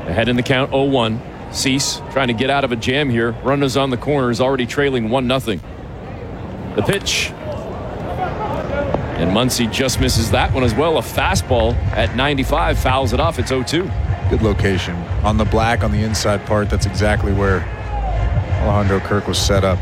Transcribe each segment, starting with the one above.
Ahead in the count, 0-1. Cease trying to get out of a jam here. Runners on the corner, is already trailing 1-0. The pitch. And Muncy just misses that one as well. A fastball at 95 fouls it off. It's 0-2. Good location. On the black, on the inside part, that's exactly where Alejandro Kirk was set up.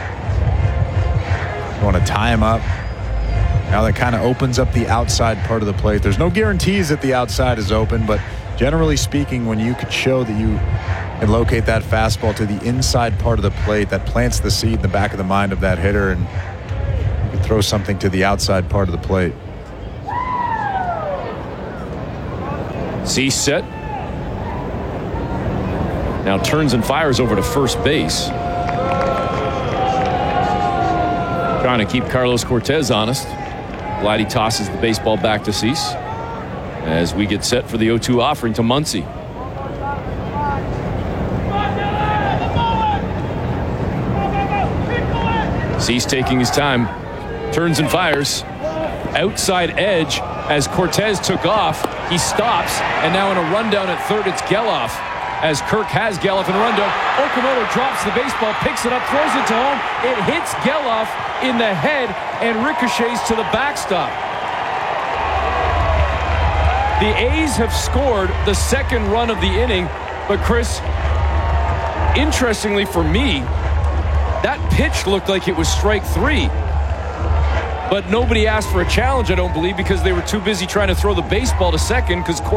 You want to tie him up. Now that kind of opens up the outside part of the plate. There's no guarantees that the outside is open, but generally speaking, when you could show that you can locate that fastball to the inside part of the plate, that plants the seed in the back of the mind of that hitter, and you can throw something to the outside part of the plate. Cease set. Now turns and fires over to first base. Trying to keep Carlos Cortez honest. Vladdy tosses the baseball back to Cease as we get set for the 0-2 offering to Muncy. Cease taking his time. Turns and fires. Outside edge as Cortez took off. He stops, and now in a rundown at third, it's Geloff. As Kirk has Geloff in a rundown, Okamoto drops the baseball, picks it up, throws it to home. It hits Geloff in the head and ricochets to the backstop. The A's have scored the second run of the inning, but Chris, interestingly for me, that pitch looked like it was strike three. But nobody asked for a challenge, I don't believe, because they were too busy trying to throw the baseball to second because